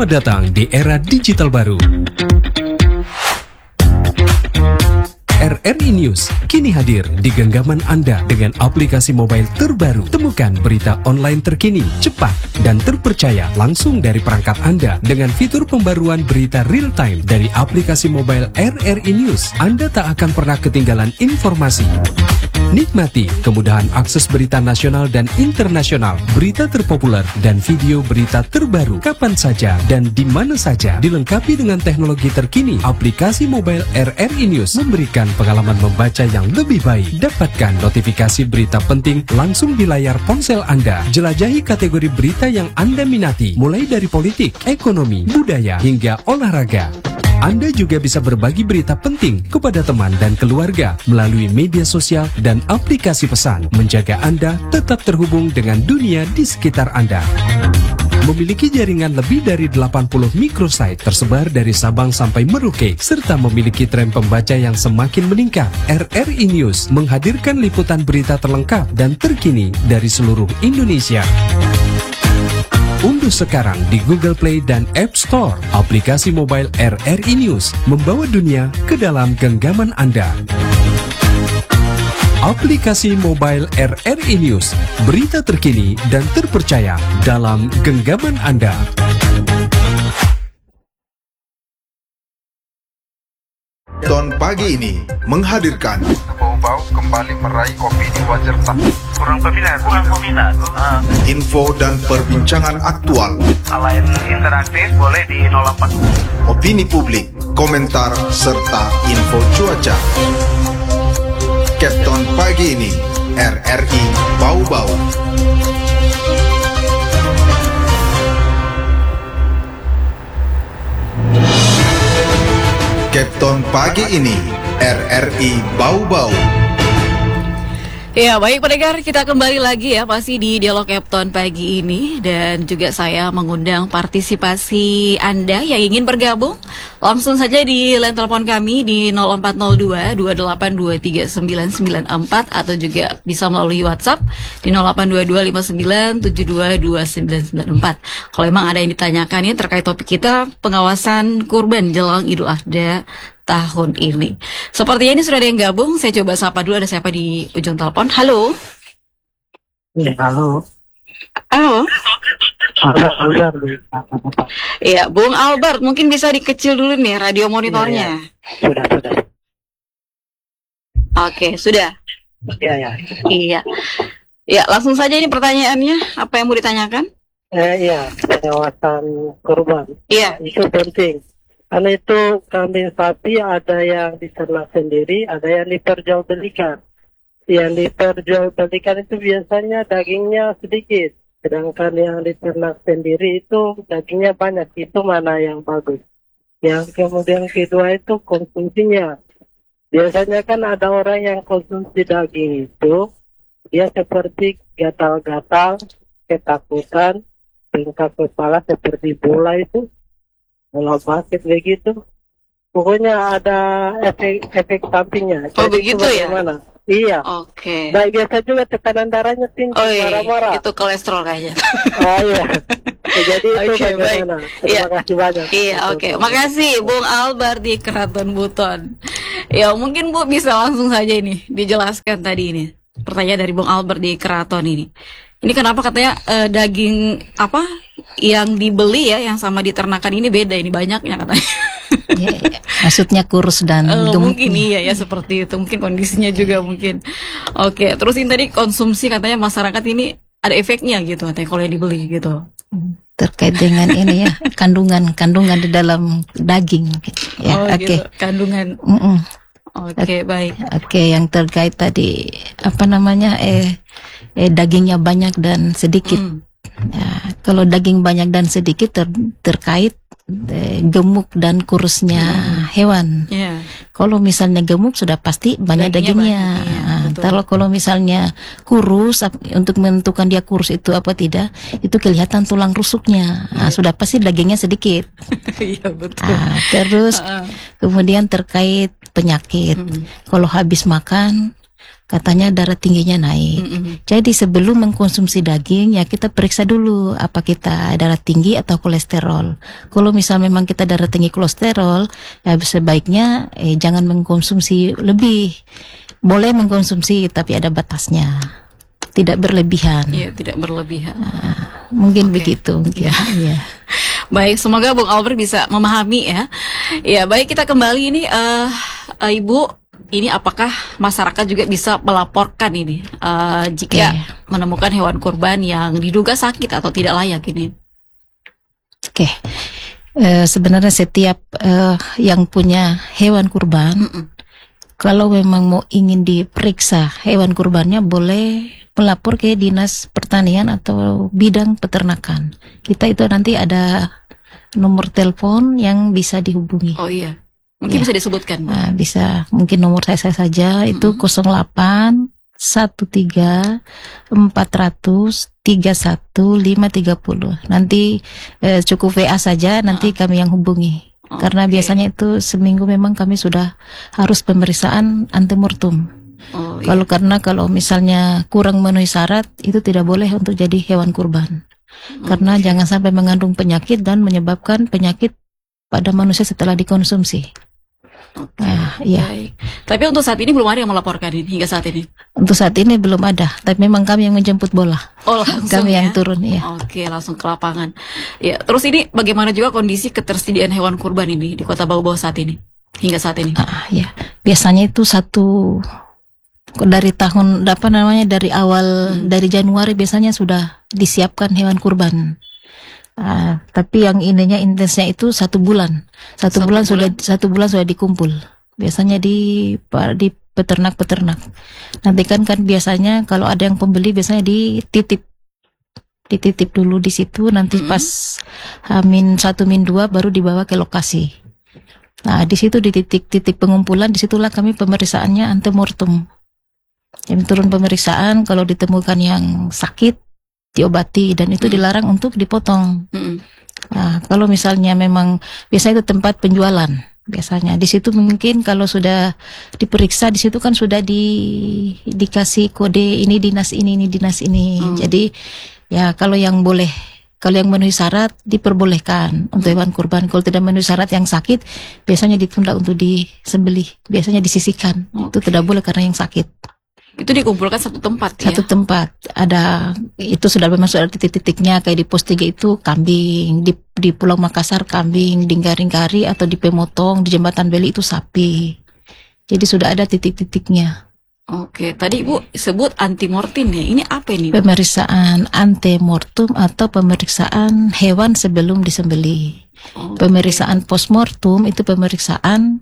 Selamat datang di era digital baru. RRI News kini hadir di genggaman Anda dengan aplikasi mobile terbaru. Temukan berita online terkini, cepat, dan terpercaya langsung dari perangkat Anda dengan fitur pembaruan berita real time dari aplikasi mobile RRI News. Anda tak akan pernah ketinggalan informasi. Nikmati kemudahan akses berita nasional dan internasional, berita terpopuler, dan video berita terbaru kapan saja dan di mana saja. Dilengkapi dengan teknologi terkini, aplikasi mobile RRI News memberikan pengalaman membaca yang lebih baik. Dapatkan notifikasi berita penting langsung di layar ponsel Anda. Jelajahi kategori berita yang Anda minati, mulai dari politik, ekonomi, budaya, hingga olahraga. Anda juga bisa berbagi berita penting kepada teman dan keluarga melalui media sosial dan aplikasi pesan, menjaga Anda tetap terhubung dengan dunia di sekitar Anda. Memiliki jaringan lebih dari 80 microsite tersebar dari Sabang sampai Merauke, serta memiliki tren pembaca yang semakin meningkat. RRI News menghadirkan liputan berita terlengkap dan terkini dari seluruh Indonesia. Unduh sekarang di Google Play dan App Store aplikasi mobile RRI News, membawa dunia ke dalam genggaman Anda. Aplikasi mobile RRI News, berita terkini dan terpercaya dalam genggaman Anda. Ton pagi ini menghadirkan bau-bau kembali meraih opini wajar tak kurang peminat. Info dan perbincangan aktual, Selain interaktif boleh di 08. opini publik, komentar serta info cuaca. Captain pagi ini RRI Bau-Bau. Captain pagi ini RRI Bau-Bau. Ya, baik pendengar, kita kembali lagi ya pasti di Dialog Captain pagi ini, dan juga saya mengundang partisipasi Anda yang ingin bergabung langsung saja di line telepon kami di 0402 28239994 atau juga bisa melalui WhatsApp di 082259722994. Kalau memang ada yang ditanyakan ya terkait topik kita, pengawasan kurban jelang Idul Adha tahun ini. Sepertinya ini sudah ada yang gabung. Saya coba sapa dulu, ada siapa di ujung telepon. Halo. Ya, halo. Halo. Albert. Iya, Bung Albert, mungkin bisa dikecil dulu nih radio monitornya. Sudah. Oke, sudah. Ya. Iya. Ya, langsung saja ini pertanyaannya. Apa yang mau ditanyakan? Iya, pengawasan kurban. Iya. Itu penting. Karena itu kambing sapi ada yang diternak sendiri, ada yang diperjualbelikan. Yang diperjualbelikan itu biasanya dagingnya sedikit. Sedangkan yang diternak sendiri itu dagingnya banyak. Itu mana yang bagus? Yang kemudian kedua itu konsumsinya. Biasanya kan ada orang yang konsumsi daging itu, dia seperti gatal-gatal, ketakutan, bengkak kepala seperti bola itu. Kalau basket begitu, pokoknya ada efek sampingnya. Oh, jadi begitu ya? bagaimana? Iya. Oke. Baik, biasa juga tekanan darahnya tinggi, Oh iya, marah-marah. itu kolesterol kayaknya. Oh iya. Jadi itu Oke, bagaimana? baik. Terima Iya. kasih banyak. Iya, oke. Makasih Bung Albert di Keraton Buton. Ya, mungkin Bu bisa langsung saja ini dijelaskan tadi ini. Pertanyaan dari Bung Albert di Keraton ini. Ini kenapa katanya daging apa yang dibeli ya, yang sama diternakan ini beda, ini banyaknya katanya. Ya, maksudnya kurus dan gemuk. Mungkin iya ya seperti itu, mungkin kondisinya juga mungkin. Oke, terus ini tadi konsumsi katanya masyarakat ini ada efeknya gitu katanya kalau yang dibeli gitu. Terkait dengan ini ya, kandungan di dalam daging. Ya, oke. Gitu, kandungan. Oke, baik. Oke, yang terkait tadi apa namanya dagingnya banyak dan sedikit. Ya, kalau daging banyak dan sedikit terkait gemuk dan kurusnya hewan. Yeah. Kalau misalnya gemuk sudah pasti banyak dagingnya. Kalau misalnya kurus, untuk menentukan dia kurus itu apa tidak, itu kelihatan tulang rusuknya. Sudah pasti dagingnya sedikit. Iya betul. Terus kemudian terkait penyakit. Kalau habis makan katanya darah tingginya naik. Jadi sebelum mengkonsumsi daging ya kita periksa dulu apa kita darah tinggi atau kolesterol. Kalau misal memang kita darah tinggi kolesterol, ya sebaiknya jangan mengkonsumsi lebih. Boleh mengkonsumsi tapi ada batasnya, tidak berlebihan. Iya, tidak berlebihan. Mungkin begitu. Ya. Baik, semoga Bung Albert bisa memahami ya. Ya, baik, kita kembali ini Ibu, ini apakah masyarakat juga bisa melaporkan ini jika menemukan hewan kurban yang diduga sakit atau tidak layak ini? Oke. Sebenarnya setiap yang punya hewan kurban, kalau memang mau ingin diperiksa hewan kurbannya, boleh melapor ke Dinas Pertanian atau bidang peternakan. Kita itu nanti ada nomor telepon yang bisa dihubungi. Oh iya, mungkin bisa disebutkan. Nah, bisa, mungkin nomor saya saja itu 08 13 400 31 530. Nanti cukup WA saja, nanti kami yang hubungi. Karena biasanya itu seminggu memang kami sudah harus pemeriksaan antemortem. Kalau misalnya kurang memenuhi syarat, itu tidak boleh untuk jadi hewan kurban. Karena jangan sampai mengandung penyakit dan menyebabkan penyakit pada manusia setelah dikonsumsi. Baik. Tapi untuk saat ini belum ada yang melaporkan ini, hingga saat ini? Untuk saat ini belum ada, tapi memang kami yang menjemput bola. Oh, langsung kami ya? yang turun, ya. Oke, langsung ke lapangan. Ya, terus ini bagaimana juga kondisi ketersediaan hewan kurban ini di Kota Bau-Bau saat ini, hingga saat ini? Ya, biasanya itu dari tahun dari awal dari Januari biasanya sudah disiapkan hewan kurban. Tapi yang intensnya itu 1 bulan. Satu bulan sudah dikumpul. Biasanya di peternak-peternak. Nanti kan biasanya kalau ada yang pembeli biasanya dititip dulu di situ. Nanti pas H-1, H-2 baru dibawa ke lokasi. Nah, di situ di titik pengumpulan, disitulah kami pemeriksaannya antemortem. Yang turun pemeriksaan, kalau ditemukan yang sakit diobati, dan itu dilarang untuk dipotong. Nah, kalau misalnya memang biasanya itu tempat penjualan, biasanya di situ mungkin kalau sudah diperiksa di situ kan sudah dikasih kode ini dinas ini dinas ini. Jadi ya kalau yang memenuhi syarat diperbolehkan untuk hewan kurban. Kalau tidak memenuhi syarat yang sakit biasanya ditunda untuk disembelih, biasanya disisihkan. Itu tidak boleh karena yang sakit. Itu dikumpulkan satu tempat ya? Satu tempat. Ada, itu sudah memang sudah titik-titiknya, kayak di Pos 3 itu kambing, di Pulau Makassar kambing, di Garing-Gari atau di Pemotong, di Jembatan Beli itu sapi. Jadi sudah ada titik-titiknya. Oke, tadi Ibu sebut antemortem ya, ini apa ini? Pemeriksaan antemortem atau pemeriksaan hewan sebelum disembelih. Pemeriksaan postmortem itu pemeriksaan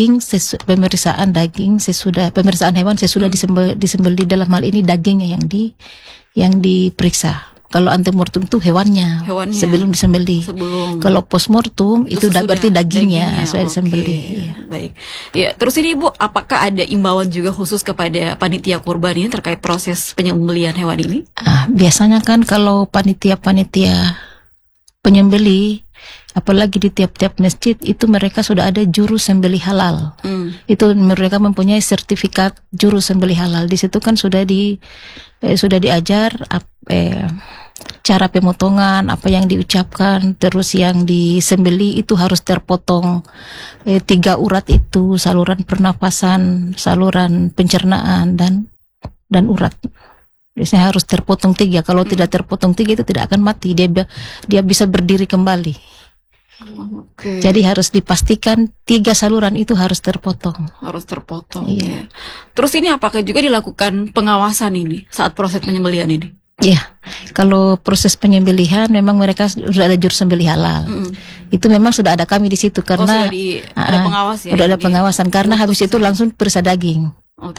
hewan sesudah disembelih, dalam hal ini dagingnya yang diperiksa. Kalau antemortem itu hewannya sebelum disembelih. Kalau postmortem itu berarti dagingnya sudah disembelih. Ya. Baik. Ya, terus ini Ibu, apakah ada imbauan juga khusus kepada panitia kurban ini terkait proses penyembelihan hewan ini? Biasanya kan kalau panitia penyembelih, apalagi di tiap-tiap masjid itu mereka sudah ada juru sembelih halal. Itu mereka mempunyai sertifikat juru sembelih halal. Di situ kan sudah diajar cara pemotongan, apa yang diucapkan, terus yang disembelih itu harus terpotong 3 urat itu, saluran pernapasan, saluran pencernaan dan urat. Biasanya harus terpotong 3. Kalau tidak terpotong 3 itu tidak akan mati. Dia bisa berdiri kembali. Jadi harus dipastikan 3 saluran itu harus terpotong. Iya. Ya. Terus ini apakah juga dilakukan pengawasan ini saat proses penyembelihan ini? Iya. Kalau proses penyembelihan memang mereka sudah ada juru sembelih halal. Itu memang sudah ada kami di situ karena ada pengawas ya. Sudah ada pengawasan karena habis itu langsung periksa daging.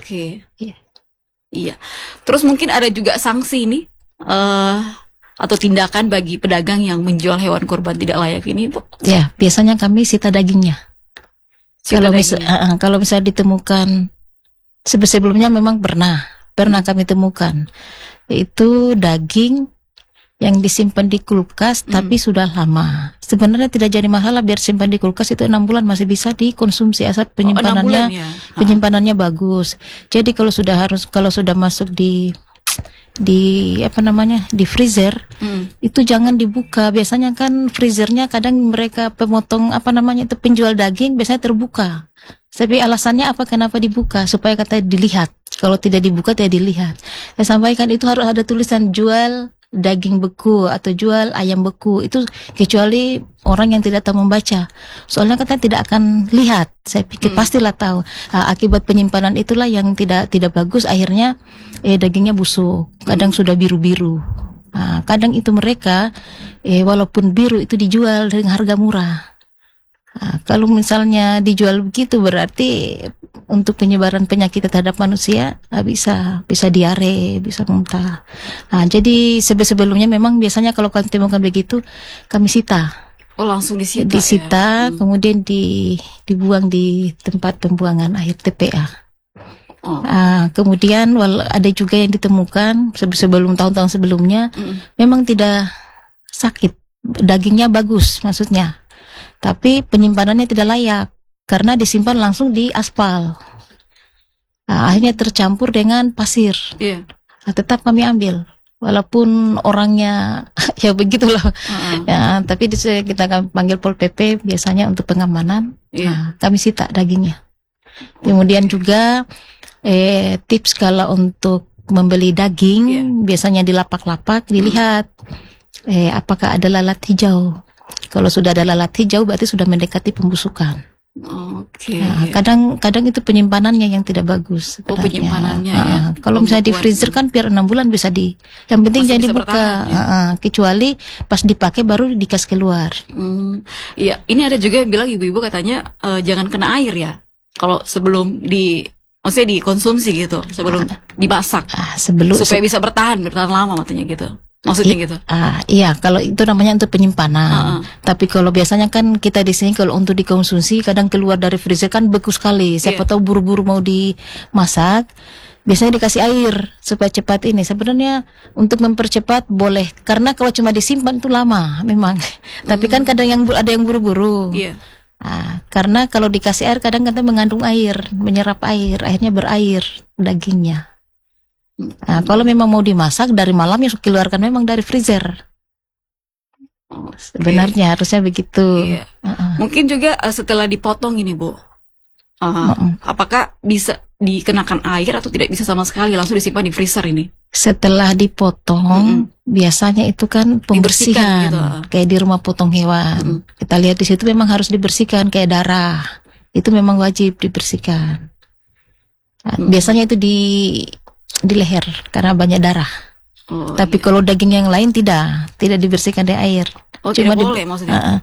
Iya. Terus mungkin ada juga sanksi ini atau tindakan bagi pedagang yang menjual hewan kurban tidak layak ini, Bu? Ya, biasanya kami sita dagingnya. Kalau misalnya ditemukan sebelumnya memang pernah kami temukan itu daging yang disimpan di kulkas tapi sudah lama. Sebenarnya tidak jadi masalah biar simpan di kulkas, itu 6 bulan masih bisa dikonsumsi asal 6 penyimpanannya bulan ya? penyimpanannya bagus. Jadi kalau sudah masuk di apa namanya, di freezer, itu jangan dibuka. Biasanya kan freezernya kadang mereka pemotong apa namanya itu penjual daging biasanya terbuka. Tapi alasannya apa, kenapa dibuka? Supaya kata dilihat. Kalau tidak dibuka tidak dilihat. Saya sampaikan itu harus ada tulisan jual daging beku atau jual ayam beku, itu kecuali orang yang tidak tahu membaca. Soalnya kata tidak akan lihat. Saya pikir pastilah tahu. Akibat penyimpanan itulah yang tidak bagus, akhirnya dagingnya busuk. Kadang sudah biru-biru. Kadang itu mereka walaupun biru itu dijual dengan harga murah. Kalau misalnya dijual begitu berarti untuk penyebaran penyakit terhadap manusia bisa diare, bisa muntah. Jadi sebelumnya memang biasanya kalau kami temukan begitu kami sita. Oh, langsung disita. Ya? Kemudian dibuang di tempat pembuangan akhir TPA. Kemudian ada juga yang ditemukan sebelum tahun-tahun sebelumnya memang tidak sakit, dagingnya bagus maksudnya. Tapi penyimpanannya tidak layak karena disimpan langsung di aspal. Akhirnya tercampur dengan pasir. Tetap kami ambil, walaupun orangnya ya begitulah. Tapi kita akan panggil Pol PP biasanya untuk pengamanan. Kami sita dagingnya. Kemudian juga tips kalau untuk membeli daging biasanya di lapak-lapak dilihat apakah ada lalat hijau. Kalau sudah ada lalat hijau berarti sudah mendekati pembusukan. Kadang itu penyimpanannya yang tidak bagus. Penyimpanannya ya. Kalau misalnya di freezer kan biar 6 bulan bisa yang penting jangan dibuka. Kecuali pas dipakai baru dikasih keluar. Iya, ini ada juga yang bilang ibu-ibu katanya jangan kena air ya. Kalau sebelum maksudnya dikonsumsi gitu, sebelum dimasak. Supaya bisa bertahan lama katanya gitu. Maksudnya gitu. Iya, kalau itu namanya untuk penyimpanan. Tapi kalau biasanya kan kita di sini kalau untuk dikonsumsi kadang keluar dari freezer kan beku sekali. Siapa tahu buru-buru mau dimasak, biasanya dikasih air supaya cepat ini. Sebenarnya untuk mempercepat boleh, karena kalau cuma disimpan itu lama memang. Tapi kan kadang ada yang buru-buru. Karena kalau dikasih air kadang mengandung air, menyerap air, akhirnya berair dagingnya. Kalau memang mau dimasak dari malam ya keluarkan memang dari freezer. Sebenarnya harusnya begitu. Mungkin juga setelah dipotong ini Bu, apakah bisa dikenakan air atau tidak bisa sama sekali langsung disimpan di freezer ini? Setelah dipotong biasanya itu kan pembersihan gitu. Kayak di rumah potong hewan. Kita lihat di situ memang harus dibersihkan, kayak darah itu memang wajib dibersihkan. Biasanya itu di leher karena banyak darah. Tapi kalau daging yang lain tidak dibersihkan dari air. Cuma tidak boleh maksudnya.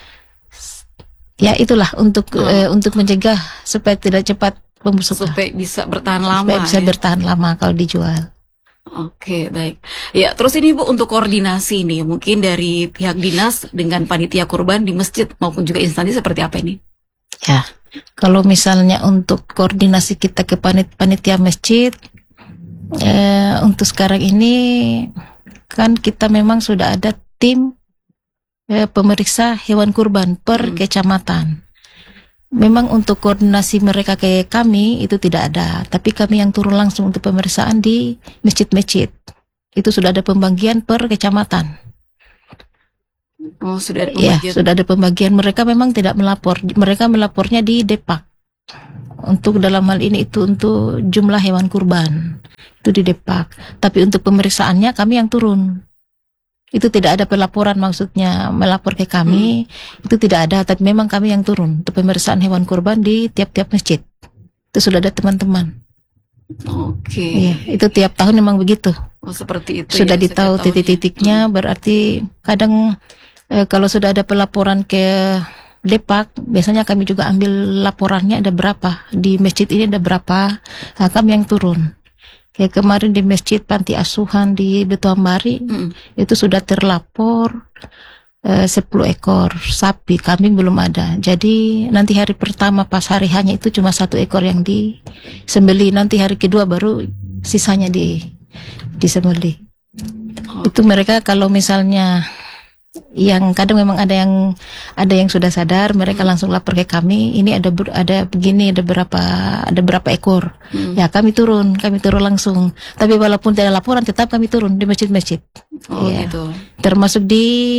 Ya itulah untuk mencegah supaya tidak cepat pembusukan. Supaya bisa bertahan lama. Supaya bisa bertahan lama kalau dijual. Oke, baik. Ya, terus ini Bu untuk koordinasi nih, mungkin dari pihak dinas dengan panitia kurban di masjid maupun juga instansi seperti apa ini? Ya, kalau misalnya untuk koordinasi kita ke panitia masjid. Untuk sekarang ini kan kita memang sudah ada tim pemeriksa hewan kurban per kecamatan. Memang untuk koordinasi mereka ke kami itu tidak ada, tapi kami yang turun langsung untuk pemeriksaan di masjid-masjid. Itu sudah ada pembagian per kecamatan. Sudah ada pembagian. Ya, sudah ada pembagian. Mereka memang tidak melapor. Mereka melapornya di Depak. Untuk dalam hal ini itu untuk jumlah hewan kurban itu di Depak. Tapi untuk pemeriksaannya kami yang turun. Itu tidak ada pelaporan, maksudnya melapor ke kami itu tidak ada. Tapi memang kami yang turun untuk pemeriksaan hewan kurban di tiap-tiap masjid. Itu sudah ada teman-teman. Iya, itu tiap tahun memang begitu. Seperti itu. Sudah ditahu titik-titiknya. Berarti kadang kalau sudah ada pelaporan ke Depak, biasanya kami juga ambil laporannya ada berapa di masjid ini, ada berapa, kami yang turun. Kayak kemarin di masjid panti asuhan di Betuambari itu sudah terlapor 10 ekor sapi, kambing belum ada. Jadi nanti hari pertama pas hari hanya itu cuma 1 ekor yang disembeli, nanti hari kedua baru sisanya disembeli. Itu mereka kalau misalnya yang kadang memang ada yang sudah sadar, mereka langsung lapor ke kami, ini ada begini, ada berapa ekor. Ya kami turun langsung. Tapi walaupun tidak laporan, tetap kami turun di masjid-masjid. Oh Ya. gitu. Termasuk di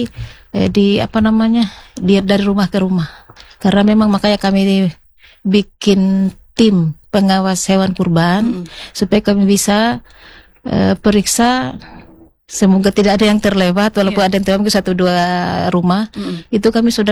dari rumah ke rumah. Karena memang makanya kami bikin tim pengawas hewan kurban supaya kami bisa periksa. Semoga tidak ada yang terlewat, walaupun ada yang terlewat 1-2 rumah. Itu kami sudah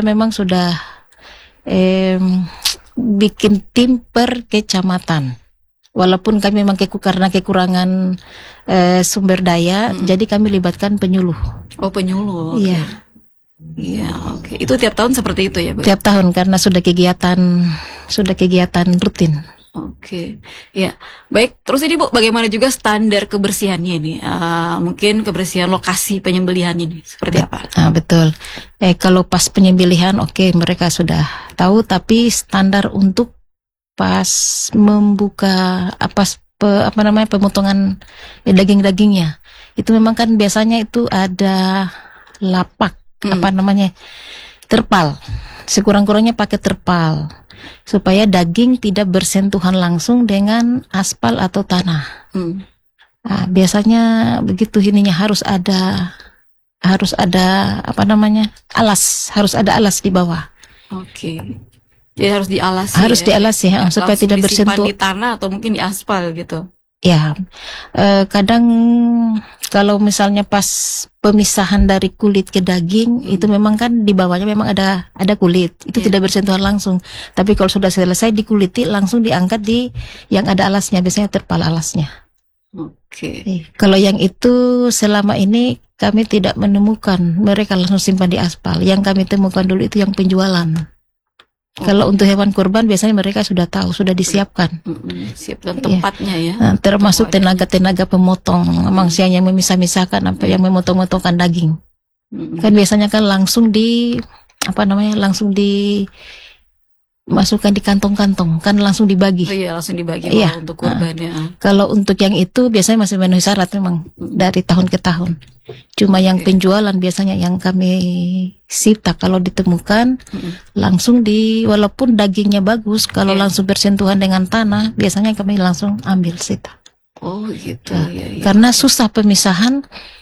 bikin tim per kecamatan. Walaupun kami memang karena kekurangan sumber daya, jadi kami libatkan penyuluh. Oh, penyuluh. Iya. Iya, oke. Itu tiap tahun seperti itu ya, Bu? Tiap tahun karena sudah kegiatan rutin. Oke, ya baik. Terus ini Bu, bagaimana juga standar kebersihannya ini? Mungkin kebersihan lokasi penyembelihan ini seperti apa? Betul. Kalau pas penyembelihan, oke, mereka sudah tahu. Tapi standar untuk pas membuka pemotongan daging-dagingnya, itu memang kan biasanya itu ada lapak, terpal. Sekurang-kurangnya pakai terpal, supaya daging tidak bersentuhan langsung dengan aspal atau tanah. Nah, biasanya begitu ininya harus ada alas, harus ada alas di bawah. Oke. Jadi harus dialas. Harus dialas ya, supaya tidak bersentuh di tanah atau mungkin di aspal gitu. Ya, kadang kalau misalnya pas pemisahan dari kulit ke daging, itu memang kan di bawahnya memang ada kulit, itu tidak bersentuhan langsung. Tapi kalau sudah selesai dikuliti, langsung diangkat di yang ada alasnya, biasanya terpal alasnya. Oke. Kalau yang itu selama ini kami tidak menemukan, mereka langsung simpan di aspal. Yang kami temukan dulu itu yang penjualan. Kalau untuk hewan kurban biasanya mereka sudah tahu, sudah disiapkan. Siapkan tempatnya ya. Nah, termasuk tenaga-tenaga pemotong, memang yang memisah-misahkan apa yang memotong-motongkan daging. Kan biasanya kan langsung langsung dimasukkan di kantong-kantong, kan langsung dibagi. Oh iya, langsung dibagi Iya. untuk kurbannya. Kalau untuk yang itu biasanya masih memenuhi syarat memang dari tahun ke tahun. Cuma yang penjualan biasanya yang kami sita kalau ditemukan langsung walaupun dagingnya bagus, kalau langsung bersentuhan dengan tanah biasanya kami langsung ambil sita. Oh gitu. Iya. Karena susah pemisahan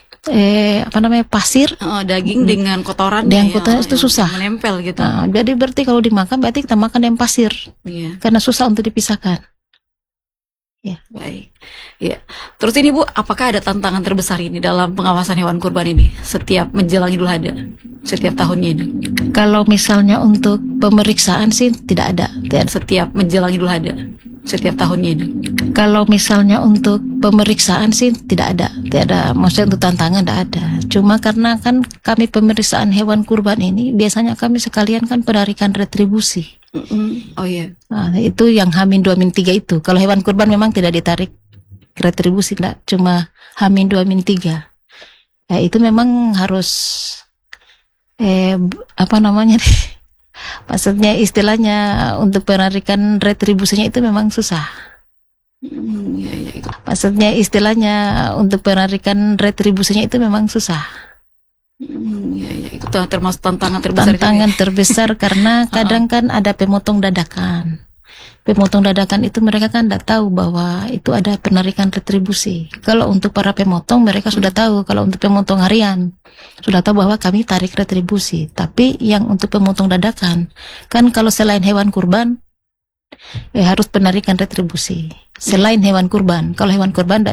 pasir daging dengan kotoran. Dengan kotoran itu susah. Menempel gitu. Jadi berarti kalau dimakan berarti kita makan yang pasir. Iya. Karena susah untuk dipisahkan. Ya. Baik. Ya. Terus ini Bu, apakah ada tantangan terbesar ini dalam pengawasan hewan kurban ini setiap menjelang Idul Adha, setiap tahunnya ini? Kalau misalnya untuk pemeriksaan sih tidak ada. Setiap menjelang Idul Adha, setiap tahunnya ini. Kalau misalnya untuk pemeriksaan sih tidak ada. Maksudnya untuk tantangan tidak ada. Cuma karena kan kami pemeriksaan hewan kurban ini biasanya kami sekalian kan penarikan retribusi. Oh iya. Nah, itu yang H-2 H-3 itu. Kalau hewan kurban memang tidak ditarik retribusi, enggak, cuma H-2 H-3. Ya, itu memang harus maksudnya istilahnya untuk penarikan retribusinya itu memang susah. Maksudnya istilahnya untuk penarikan retribusinya itu memang susah. Itu termasuk tantangan terbesar. Terbesar karena kadang kan ada pemotong dadakan. Pemotong dadakan itu mereka kan tidak tahu bahwa itu ada penarikan retribusi. Kalau untuk para pemotong mereka sudah tahu. Kalau untuk pemotong harian sudah tahu bahwa kami tarik retribusi. Tapi yang untuk pemotong dadakan kan kalau selain hewan kurban harus penarikan retribusi. Selain hewan kurban, kalau hewan kurban